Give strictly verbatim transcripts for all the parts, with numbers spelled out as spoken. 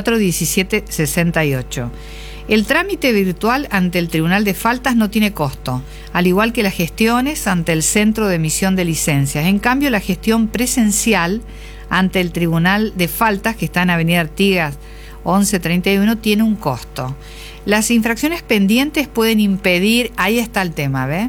cuatro diecisiete sesenta y ocho. El trámite virtual ante el Tribunal de Faltas no tiene costo, al igual que las gestiones ante el Centro de Emisión de Licencias. En cambio, la gestión presencial ante el Tribunal de Faltas, que está en Avenida Artigas once treinta y uno, tiene un costo. Las infracciones pendientes pueden impedir, ahí está el tema, ¿ves?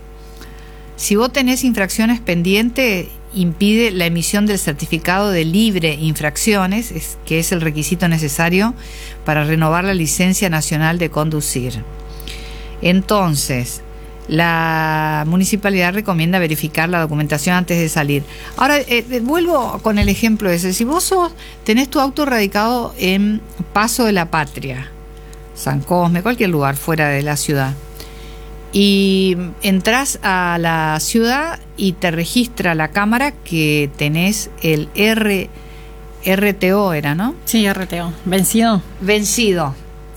Si vos tenés infracciones pendientes, impide la emisión del certificado de libre infracciones, es, que es el requisito necesario para renovar la licencia nacional de conducir. Entonces, la municipalidad recomienda verificar la documentación antes de salir. Ahora, eh, vuelvo con el ejemplo ese. Si vos sos, tenés tu auto radicado en Paso de la Patria, San Cosme, cualquier lugar fuera de la ciudad, y entras a la ciudad y te registra la cámara que tenés el R, R T O, era, ¿no? Sí, R T O. ¿Vencido? Vencido.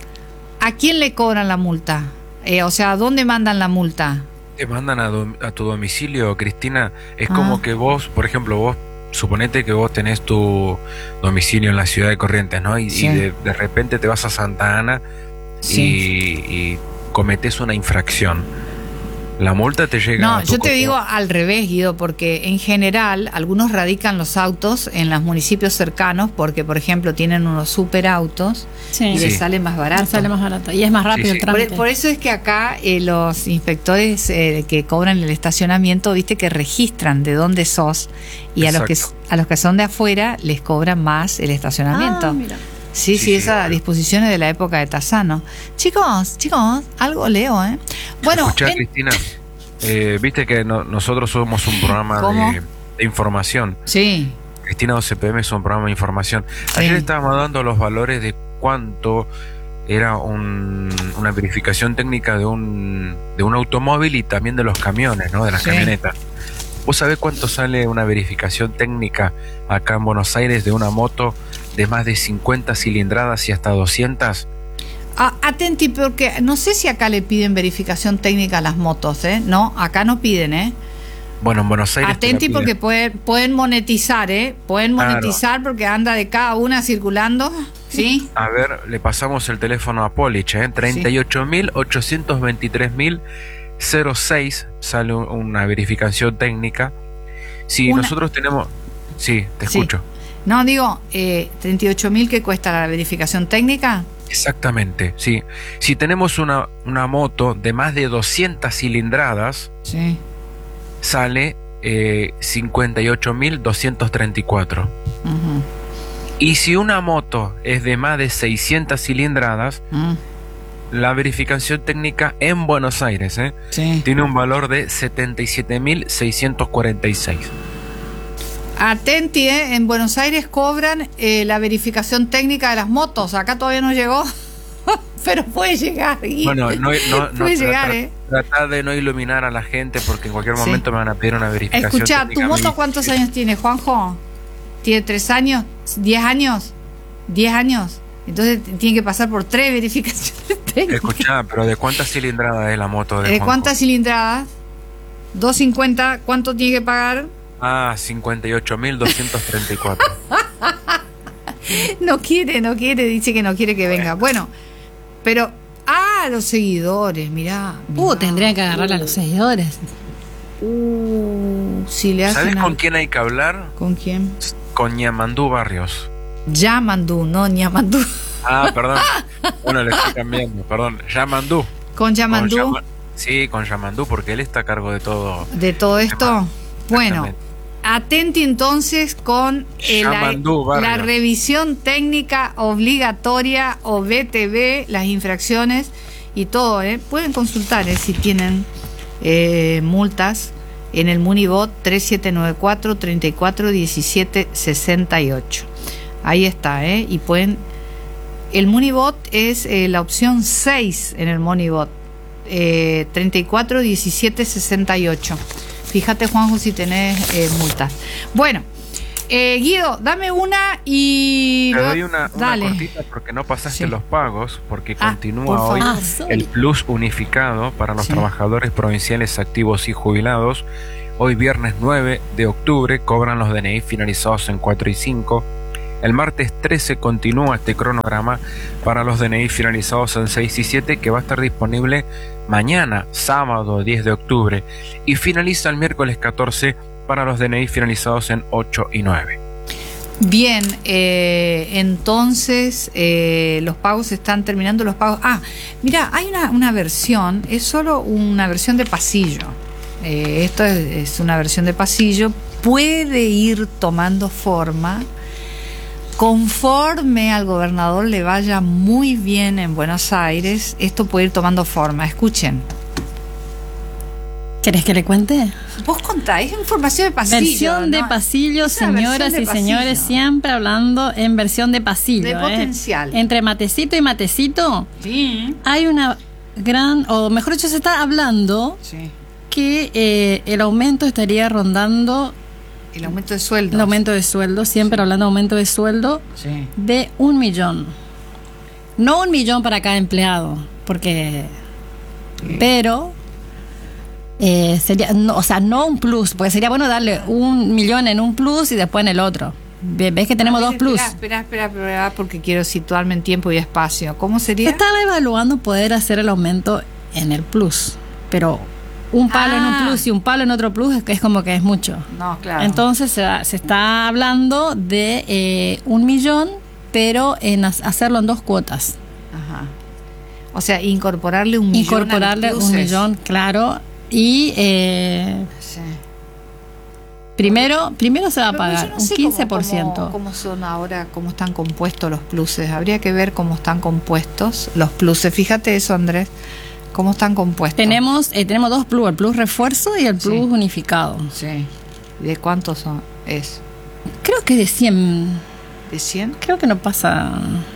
¿A quién le cobran la multa? Eh, o sea, ¿a dónde mandan la multa? Te mandan a, do, a tu domicilio, Cristina. Es Ah. como que vos, por ejemplo, vos, suponete que vos tenés tu domicilio en la ciudad de Corrientes, ¿no? Y, Sí. y de, de repente te vas a Santa Ana Sí. y, y cometés una infracción. La multa te llega No, a tu yo te correo. digo al revés, Guido, porque en general algunos radican los autos en los municipios cercanos porque, por ejemplo, tienen unos superautos Sí. y Sí. les sale más barato. Sale más barato. Y es más rápido Sí, sí. el Por, trámite. por eso es que acá eh, los inspectores eh, que cobran el estacionamiento, viste que registran de dónde sos, y a los que Exacto. a los que son de afuera les cobran más el estacionamiento. Ah, mira. Sí, sí, Sí, sí, esa obvio. disposición es de la época de Tassano. Chicos, chicos, algo leo, ¿eh? Bueno, Escuchá, en- Cristina, eh, viste que no- nosotros somos un programa ¿Cómo? de, de información. sí, Cristina O C P M es un programa de información. Ayer Sí. estábamos dando los valores de cuánto era un- una verificación técnica de un, de un automóvil y también de los camiones, ¿no? De las Sí. camionetas. ¿Vos sabés cuánto sale una verificación técnica acá en Buenos Aires de una moto de más de cincuenta cilindradas y hasta doscientas? Ah, atenti, porque no sé si acá le piden verificación técnica a las motos, ¿eh? No, acá no piden, ¿eh? Bueno, en Buenos Aires. te la Atenti piden. porque pueden, pueden monetizar, ¿eh? Pueden Claro. monetizar porque anda de cada una circulando, ¿sí? A ver, le pasamos el teléfono a Polich, ¿eh? treinta y ocho mil ochocientos veintitrés mil seis sale un- una verificación técnica. Si Una- nosotros tenemos... Sí, te Sí. escucho. No, digo, eh, treinta y ocho mil, ¿qué cuesta la verificación técnica? Exactamente, sí. Si tenemos una, una moto de más de doscientas cilindradas, Sí. sale eh, cincuenta y ocho mil doscientos treinta y cuatro. Ujú. Y si una moto es de más de seiscientas cilindradas, Mm, la verificación técnica en Buenos Aires, ¿eh? sí. tiene un valor de setenta y siete mil seiscientos cuarenta y seis. Atenti, ¿eh? En Buenos Aires cobran eh, la verificación técnica de las motos. Acá todavía no llegó, pero puede llegar. Gui. Bueno, no, no, no Puede llegar, trata, ¿eh? trata de no iluminar a la gente porque en cualquier Sí. momento me van a pedir una verificación Escuchá, ¿tu técnica a moto mí. cuántos años tiene, Juanjo? ¿Tiene tres años? ¿Diez años? ¿Diez años? Entonces tiene que pasar por tres verificaciones técnicas. Escuchá, pero ¿de cuántas cilindradas es la moto de ¿De Juanjo? cuántas cilindradas? doscientos cincuenta, ¿cuánto tiene que pagar? Ah, cincuenta y ocho mil doscientos treinta y cuatro. No quiere, no quiere, dice que no quiere que venga. Bueno, pero... Ah, los seguidores, mirá. Uh, mirá. tendría que agarrar a los seguidores. Uh, si le hacen... ¿Sabes a- con quién hay que hablar? ¿Con quién? Con Ñamandú Barrios. Yamandú, no Ñamandú. Ah, perdón. Bueno, le estoy cambiando, perdón. Yamandú. Con Yamandú, Con Yama- Sí, con Yamandú, porque él está a cargo de todo. de todo esto. Bueno, Exactamente. atenti entonces con eh, la, Yamandú, Barrios. la revisión técnica obligatoria o B T V, las infracciones y todo, ¿eh? Pueden consultar ¿eh? si tienen eh, multas en el Munibot tres siete nueve cuatro, treinta y cuatro diecisiete sesenta y ocho. Ahí está, ¿eh? Y pueden... El Munibot es eh, la opción seis en el Munibot, eh, treinta y cuatro diecisiete sesenta y ocho. Fíjate, Juanjo, si tenés eh, multas. Bueno, eh, Guido, dame una y... Te doy una, una Dale. cortita porque no pasaste Sí. los pagos, porque Ah, continúa por favor. hoy Ah, sorry. el plus unificado para los Sí. trabajadores provinciales activos y jubilados. Hoy viernes nueve de octubre cobran los D N I finalizados en cuatro y cinco. El martes trece continúa este cronograma para los D N I finalizados en seis y siete, que va a estar disponible mañana, sábado diez de octubre, y finaliza el miércoles catorce para los D N I finalizados en ocho y nueve. Bien, eh, entonces eh, los pagos están terminando, los pagos... Ah, mira, hay una, una versión, es solo una versión de pasillo. Eh, esto es, es una versión de pasillo, puede ir tomando forma conforme al gobernador le vaya muy bien en Buenos Aires. Esto puede ir tomando forma. Escuchen. ¿Querés que le cuente? Vos contáis información de pasillo. Versión ¿no? de pasillo, Es una señoras versión de y pasillo. señores, siempre hablando en versión de pasillo. De ¿eh? potencial. Entre matecito y matecito Sí. hay una gran, o mejor dicho, se está hablando Sí. que eh, el aumento estaría rondando, El aumento de sueldo. el aumento de sueldo, siempre hablando de aumento de sueldo, Sí. de un millón. No un millón para cada empleado, porque... Sí. Pero... Eh, sería, no, o sea, no un plus, porque sería bueno darle un millón en un plus y después en el otro. ¿Ves que tenemos A ver, dos plus? Espera, espera, espera, espera, porque quiero situarme en tiempo y espacio. ¿Cómo Se sería? estaba evaluando poder hacer el aumento en el plus, pero un palo Ah. en un plus y un palo en otro plus es, que es como que es mucho. No, claro. Entonces se, va- se está hablando de eh, un millón, pero en as- hacerlo en dos cuotas. Ajá. O sea, incorporarle un millón. Incorporarle a los un pluses. millón, claro. Y eh, Sí. primero, primero se va a Pero yo pagar no un sé quince cómo- por ciento. Cómo, cómo son ahora, cómo están compuestos los pluses. Habría que ver cómo están compuestos los pluses. Fíjate eso, Andrés. ¿Cómo están compuestos? Tenemos eh, tenemos dos plus, el plus refuerzo y el plus Sí. unificado. Sí. ¿De cuántos son? Es. Creo que de cien. ¿De cien? Creo que no pasa.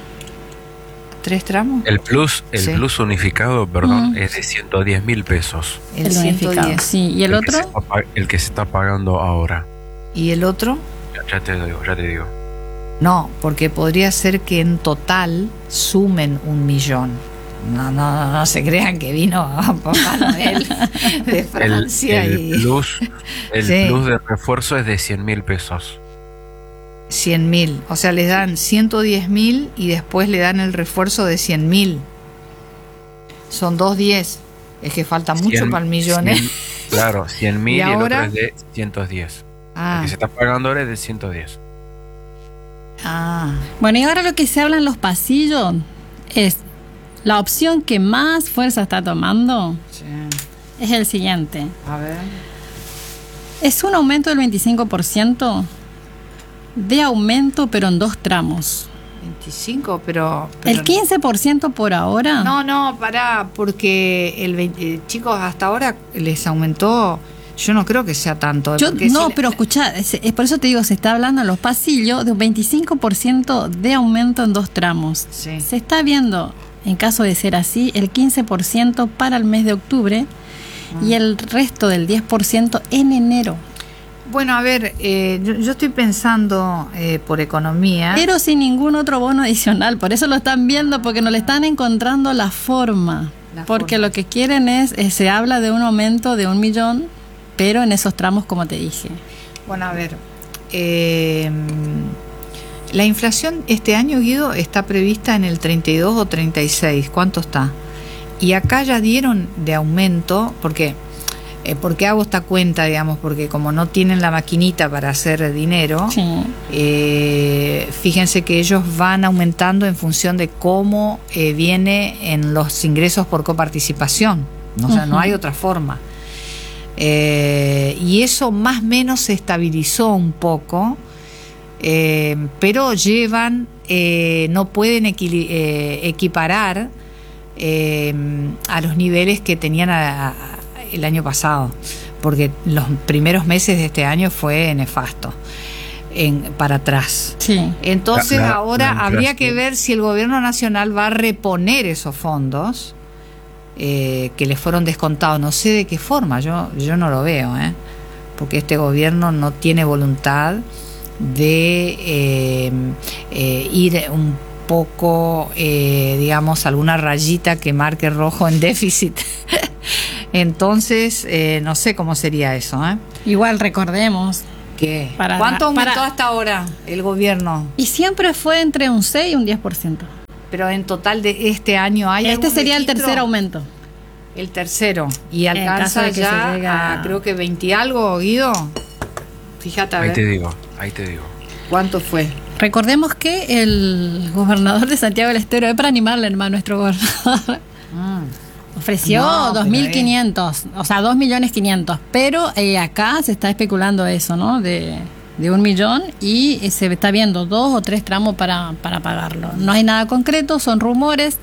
¿Tres tramos? El plus, el Sí. plus unificado, perdón, Mm. es de ciento diez mil pesos. El, El unificado. ciento diez. Sí. ¿Y el, que otro? se está pa- el que se está pagando ahora. ¿Y el otro? Ya, ya te digo, ya te digo. No, porque podría ser que en total sumen un millón. No, no, no, no se crean que vino Papá Noel de El, Francia el y plus, el Sí. plus de refuerzo es de cien mil pesos. cien mil. O sea, les dan ciento diez mil y después le dan el refuerzo de cien mil. Son doscientos diez. Es que falta mucho cien para el millón, ¿eh? cien Claro, cien mil ¿Y y, el ahora? otro es de ciento diez. Ah, El que se está pagando ahora es de ciento diez. ah, Bueno, y ahora lo que se habla en los pasillos es la opción que más fuerza está tomando sí. es el siguiente. A ver. Es un aumento del veinticinco por ciento de aumento, pero en dos tramos. veinticinco, pero, pero El quince por ciento por ahora. No, no, pará, porque el veinte, eh, chicos, hasta ahora les aumentó. Yo no creo que sea tanto. Yo, porque no, si- pero escuchá, es, es por eso te digo, se está hablando en los pasillos de un veinticinco por ciento de aumento en dos tramos. Sí. Se está viendo, en caso de ser así, el quince por ciento para el mes de octubre y el resto del diez por ciento en enero. Bueno, a ver, eh, yo, yo estoy pensando eh, por economía. Pero sin ningún otro bono adicional. Por eso lo están viendo, porque no le están encontrando la forma. La porque forma. lo que quieren es, eh, se habla de un aumento de un millón, pero en esos tramos, como te dije. Bueno, a ver, eh, la inflación este año, Guido, está prevista en el treinta y dos o treinta y seis. ¿Cuánto está? Y acá ya dieron de aumento, porque eh, ¿por qué hago esta cuenta, digamos? Porque como no tienen la maquinita para hacer dinero, Sí. eh, fíjense que ellos van aumentando en función de cómo eh, viene en los ingresos por coparticipación. O sea, no Ujú. hay otra forma. Eh, y eso más o menos se estabilizó un poco, eh, pero llevan, eh, no pueden equili- eh, equiparar eh, a los niveles que tenían a- a- el año pasado, porque los primeros meses de este año fue nefasto, en, para atrás. Sí. Entonces La- la- ahora la habría inflación. que ver si el gobierno nacional va a reponer esos fondos eh, que les fueron descontados. No sé de qué forma, yo, yo no lo veo, ¿eh? Porque este gobierno no tiene voluntad de eh, eh, ir un poco, eh, digamos, alguna rayita que marque rojo en déficit. Entonces, eh, no sé cómo sería eso, ¿eh? Igual recordemos ¿Qué? Para- ¿Cuánto aumentó para- hasta ahora el gobierno? Y siempre fue entre un seis y un diez por ciento. Pero en total de este año hay Este algún sería el registro? tercer aumento. El tercero. Y En caso alcanza de que ya se llegue a- a, creo que veinte algo, Guido. Fíjate a Ahí ver te digo, ahí te digo. cuánto fue. Recordemos que el gobernador de Santiago del Estero, es para animarle hermano, nuestro gobernador, Mm. ofreció No, dos mil quinientos, o sea, dos millones quinientos, pero eh, acá se está especulando eso, ¿no? De, de un millón y eh, se está viendo dos o tres tramos para, para pagarlo. No hay nada concreto, son rumores.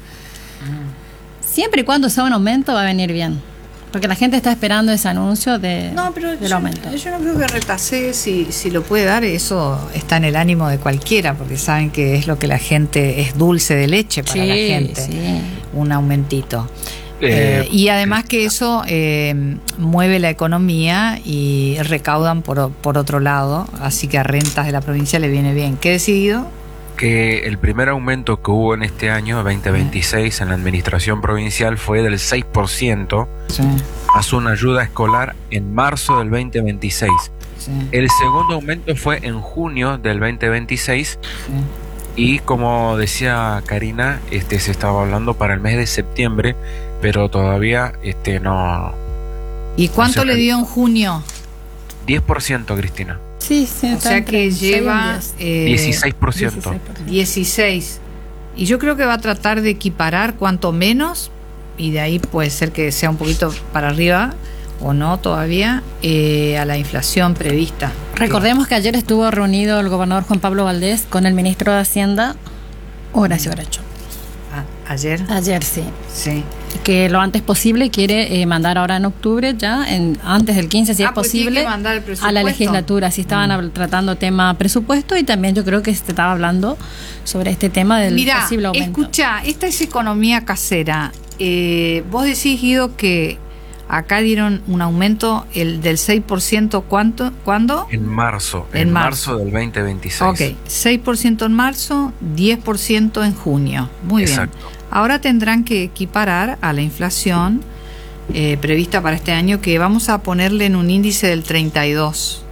Siempre y cuando sea un aumento va a venir bien, porque la gente está esperando ese anuncio de, No, pero del yo, aumento. yo no creo que retase si, si lo puede dar, eso está en el ánimo de cualquiera, porque saben que es lo que la gente, es dulce de leche para Sí, la gente, sí. un aumentito. Eh, Eh, y además que eso eh, mueve la economía y recaudan por, por otro lado, así que a rentas de la provincia le viene bien. ¿Qué decidido? Que el primer aumento que hubo en este año, veinte veintiséis, en la administración provincial fue del seis por ciento Sí, más una ayuda escolar en marzo del veinte veintiséis. sí, El segundo aumento fue en junio del veinte veintiséis sí. y como decía Karina, este se estaba hablando para el mes de septiembre, pero todavía este no. ¿Y cuánto O sea, le dio en junio? diez por ciento, Cristina. Sí, sí, O está sea entre que un seis y un lleva diez. eh, dieciséis por ciento. dieciséis por ciento. dieciséis. Y yo creo que va a tratar de equiparar cuanto menos, y de ahí puede ser que sea un poquito para arriba o no todavía, eh, a la inflación prevista. Recordemos que ayer estuvo reunido el gobernador Juan Pablo Valdés con el ministro de Hacienda, Horacio Bracho. A- ayer, Ayer sí. sí. Que lo antes posible quiere eh, mandar ahora en octubre, ya en, antes del quince, si Ah, es pues tiene posible, que mandar el a la presupuesto. legislatura. Si estaban Mm. habl- tratando tema presupuesto y también yo creo que se estaba hablando sobre este tema del Mirá, posible aumento. escucha, esta es economía casera. Eh, vos decís, Guido, que acá dieron un aumento el del seis por ciento, ¿cuánto? ¿Cuándo? En marzo, En en, marzo. marzo. del veinte veintiséis. Ok, seis por ciento en marzo, diez por ciento en junio. Muy Exacto. bien. Ahora tendrán que equiparar a la inflación eh, prevista para este año, que vamos a ponerle en un índice del treinta y dos.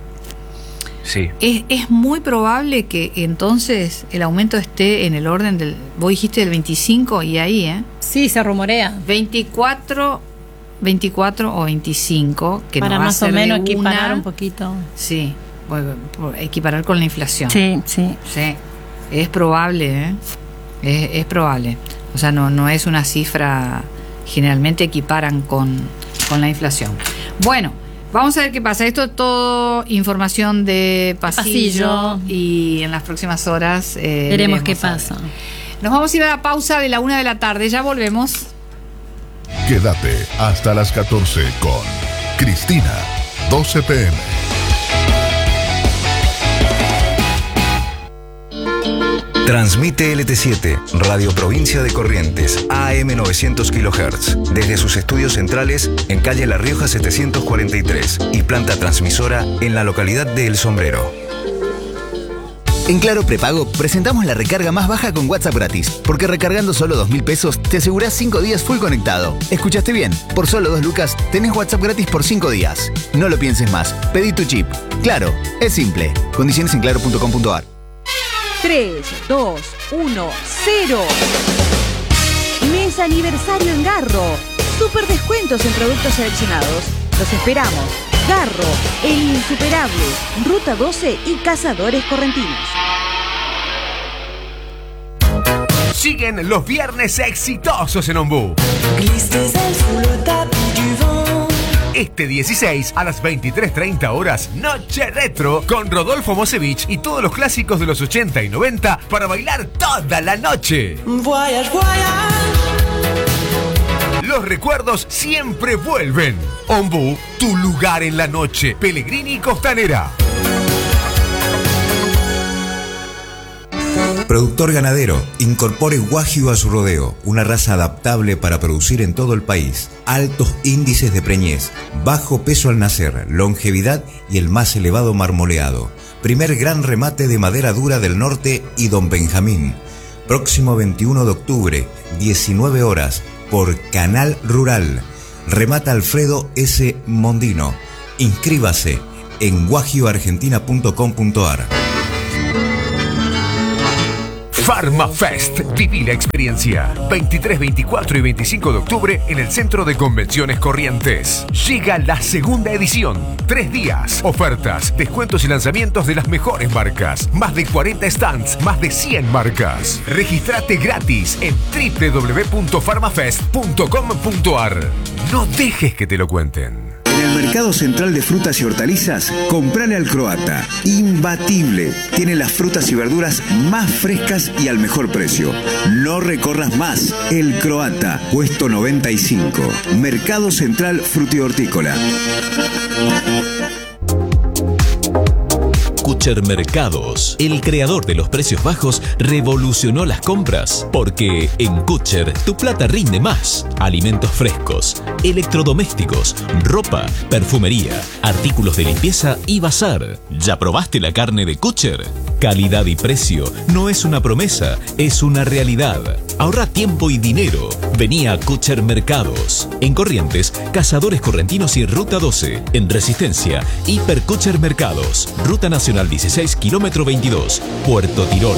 Sí. Es, es muy probable que entonces el aumento esté en el orden del, vos dijiste del veinticinco y ahí, ¿eh? Sí, se rumorea. veinticuatro, veinticuatro o veinticinco, que para no va más a o ser menos de equiparar una, un poquito. Sí, bueno, por equiparar con la inflación. Sí, sí. Sí, es probable, ¿eh? Es, es probable. O sea, no, no es una cifra, generalmente equiparan con, con la inflación. Bueno, vamos a ver qué pasa. Esto es todo información de pasillo, Pasillo. y en las próximas horas eh, Veremos qué a ver. pasa. Nos vamos a ir a la pausa de la una de la tarde. Ya volvemos. Quédate hasta las catorce con Cristina, doce p m. Transmite L T siete, Radio Provincia de Corrientes, A M novecientos kilohertz, desde sus estudios centrales en calle La Rioja setecientos cuarenta y tres y planta transmisora en la localidad de El Sombrero. En Claro Prepago presentamos la recarga más baja con WhatsApp gratis, porque recargando solo dos mil pesos te asegurás cinco días full conectado. ¿Escuchaste bien? Por solo dos lucas tenés WhatsApp gratis por cinco días. No lo pienses más, pedí tu chip. Claro, es simple. Condiciones en claro punto com punto a r. tres, dos, uno, cero. Mes aniversario en Garro. Super descuentos en productos seleccionados. Los esperamos. Garro, el insuperable. Ruta doce y Cazadores Correntinos. Siguen los viernes exitosos en Ombú. Este dieciséis a las veintitrés treinta horas, Noche Retro con Rodolfo Mosevich y todos los clásicos de los ochenta y noventa para bailar toda la noche. Voyage, voyage. Los recuerdos siempre vuelven. Ombú, tu lugar en la noche. Pellegrini Costanera. Productor ganadero, incorpore Wagyu a su rodeo, una raza adaptable para producir en todo el país. Altos índices de preñez, bajo peso al nacer, longevidad y el más elevado marmoleado. Primer gran remate de madera dura del norte y Don Benjamín. Próximo veintiuno de octubre, diecinueve horas, por Canal Rural. Remata Alfredo S. Mondino. Inscríbase en wagyu argentina punto com punto ar. PharmaFest. Viví la experiencia. veintitrés, veinticuatro y veinticinco de octubre en el Centro de Convenciones Corrientes. Llega la segunda edición. Tres días. Ofertas, descuentos y lanzamientos de las mejores marcas. Más de cuarenta stands, más de cien marcas. Regístrate gratis en doble u doble u doble u punto farmafest punto com punto ar. No dejes que te lo cuenten. En el Mercado Central de Frutas y Hortalizas, comprale al Croata. Imbatible. Tiene las frutas y verduras más frescas y al mejor precio. No recorras más. El Croata, puesto noventa y cinco. Mercado Central Frutihortícola. Kutcher Mercados, el creador de los precios bajos, revolucionó las compras. Porque en Kutcher tu plata rinde más. Alimentos frescos, electrodomésticos, ropa, perfumería, artículos de limpieza y bazar. ¿Ya probaste la carne de Kutcher? Calidad y precio no es una promesa, es una realidad. Ahorra tiempo y dinero. Vení a Kutcher Mercados. En Corrientes, Cazadores Correntinos y Ruta doce. En Resistencia, Hiper Kutcher Mercados. Ruta Nacional dieciséis, kilómetro veintidós. Puerto Tirol.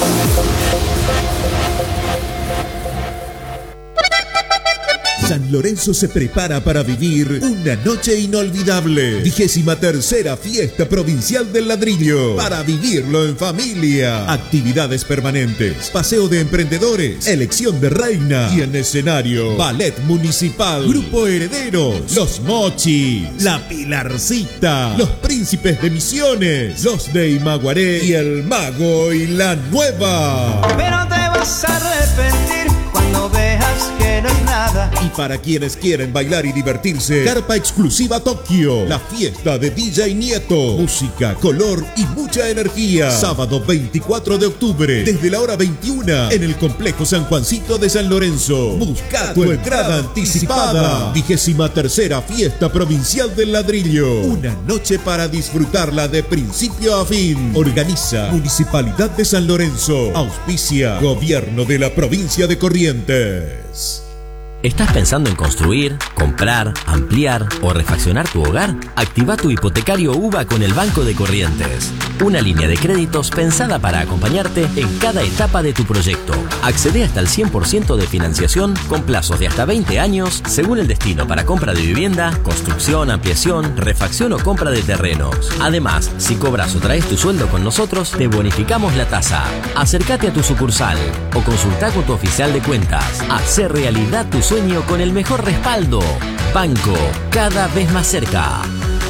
San Lorenzo se prepara para vivir una noche inolvidable. Vigésima tercera Fiesta Provincial del Ladrillo. Para vivirlo en familia. Actividades permanentes. Paseo de emprendedores. Elección de reina. Y en escenario, Ballet Municipal. Grupo Herederos. Los Mochis. La Pilarcita. Los Príncipes de Misiones. Los de Imaguaré. Y el Mago y la Nueva. Pero te vas a arrepentir cuando veas que no es nada. Y para quienes quieren bailar y divertirse, Carpa Exclusiva Tokio, la fiesta de D J Nieto, música, color y mucha energía. Sábado veinticuatro de octubre, desde la hora veintiuna, en el Complejo San Juancito de San Lorenzo. Busca tu entrada anticipada. Vigésima tercera Fiesta Provincial del Ladrillo. Una noche para disfrutarla de principio a fin. Organiza Municipalidad de San Lorenzo. Auspicia Gobierno de la Provincia de Corrientes. ¿Estás pensando en construir, comprar, ampliar o refaccionar tu hogar? Activa tu hipotecario U B A con el Banco de Corrientes. Una línea de créditos pensada para acompañarte en cada etapa de tu proyecto. Accede hasta el cien por ciento de financiación con plazos de hasta veinte años según el destino para compra de vivienda, construcción, ampliación, refacción o compra de terrenos. Además, si cobras o traes tu sueldo con nosotros, te bonificamos la tasa. Acércate a tu sucursal o consulta con tu oficial de cuentas. Hacer realidad tu sueño con el mejor respaldo. Banco, cada vez más cerca.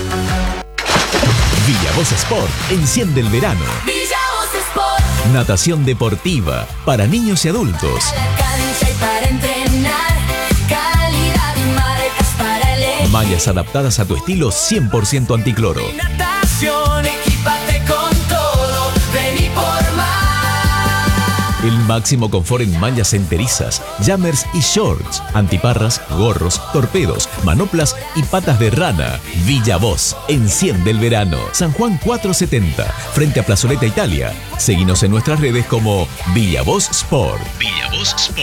Villavoz Sport enciende el verano. Villavoz Sport. Natación deportiva para niños y adultos. Cancha y para entrenar. Calidad y marcas para elegir. Mallas adaptadas a tu estilo cien por ciento anticloro. Natación, equípate con todo. Vení por más. El máximo confort en mallas enterizas, jammers y shorts, antiparras, gorros, torpedos, manoplas y patas de rana. Villavoz, enciende el verano. San Juan cuatrocientos setenta, frente a Plazoleta Italia. Seguinos en nuestras redes como Villavoz Sport. Villavoz Sport.